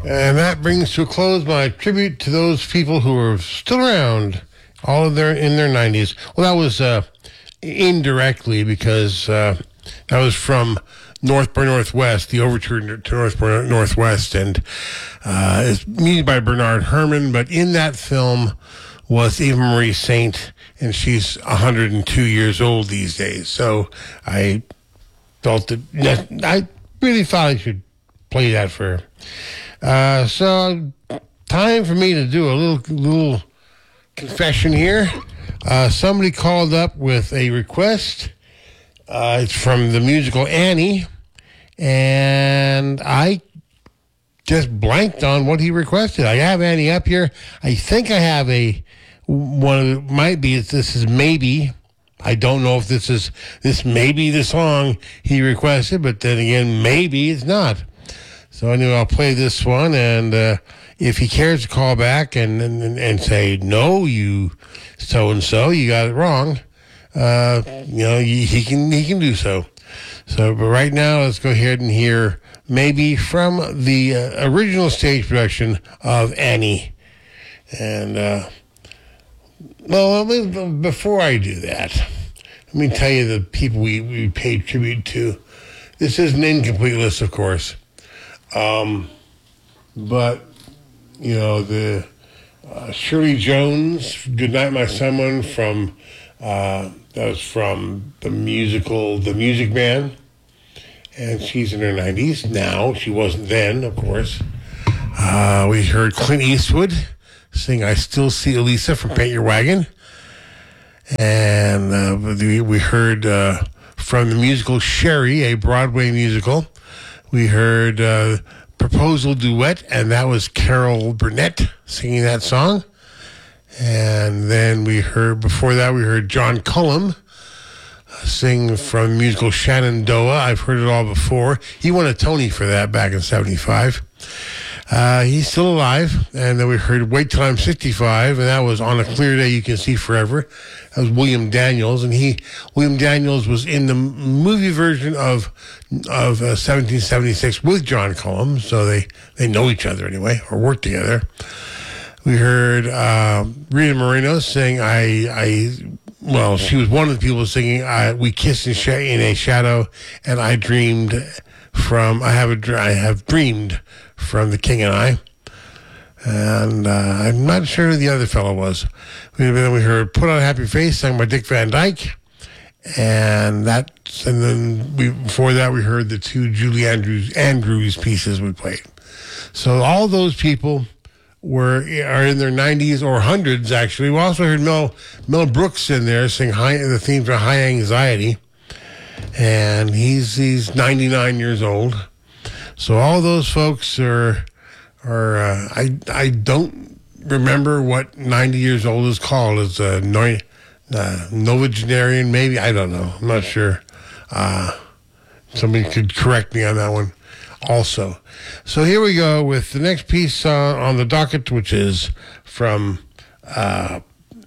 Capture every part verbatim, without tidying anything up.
And that brings to a close my tribute to those people who are still around, all of their in their nineties. Well, that was uh, indirectly because uh, that was from North by Northwest, the overture to North by Northwest, and uh, it's music by Bernard Herrmann. But in that film was Eva Marie Saint, and she's one hundred two years old these days. So I felt that I really thought I should play that for her. Uh, so time for me to do a little little confession here. Uh, somebody called up with a request. Uh, it's from the musical Annie, and I just blanked on what he requested. I have Annie up here. I think I have a one of the, might be this is maybe. I don't know if this is this may be the song he requested, but then again, maybe it's not. So anyway, I'll play this one, and uh, if he cares to call back and, and and say, no, you so-and-so, you got it wrong, uh, you know, he, he can he can do so. So, but right now, let's go ahead and hear maybe from the uh, original stage production of Annie. And, uh, well, before I do that, let me tell you the people we, we paid tribute to. This is an incomplete list, of course. Um, but, you know, the uh, Shirley Jones, Goodnight My Someone from, uh, that was from the musical The Music Man. And she's in her nineties now. She wasn't then, of course. Uh, we heard Clint Eastwood sing I Still See Elisa from Paint Your Wagon. And uh, we, we heard uh, from the musical Sherry, a Broadway musical. We heard uh, Proposal Duet, and that was Carol Burnett singing that song. And then we heard, before that, we heard John Cullum sing from the musical Shenandoah. I've heard it all before. He won a Tony for that back in seventy-five. Uh, he's still alive. And then we heard Wait Till I'm sixty-five, and that was On a Clear Day You Can See Forever. That was William Daniels, and he William Daniels was in the movie version of of uh, seventeen seventy-six with John Cullum, so they, they know each other anyway, or work together. We heard uh, Rita Moreno sing I I well, she was one of the people singing I, We Kissed in, Sh- in a Shadow, and I dreamed from I have a I have dreamed from The King and I. And uh, I'm not sure who the other fellow was. We, then we heard Put On a Happy Face, sung by Dick Van Dyke. And that, and then we, before that, we heard the two Julie Andrews, Andrews pieces we played. So all those people were are in their nineties or hundreds, actually. We also heard Mel, Mel Brooks in there sing high, the theme for High Anxiety. And he's he's ninety-nine years old. So all those folks are... Or uh, I I don't remember what ninety years old is called. It's a no, uh, novagenarian, maybe. I don't know. I'm not sure. Uh, somebody could correct me on that one also. So here we go with the next piece uh, on the docket, which is from uh,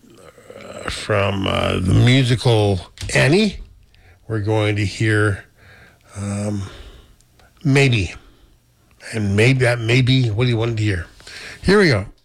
from uh, the musical Annie. We're going to hear um, Maybe. And maybe that may be what he wanted to hear. Here we go.